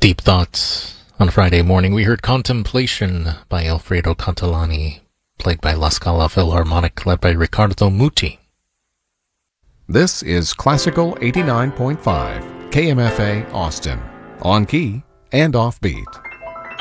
Deep Thoughts. On Friday morning, we heard Contemplation by Alfredo Catalani, played by La Scala Philharmonic, led by Riccardo Muti. This is Classical 89.5, KMFA Austin, on key and offbeat.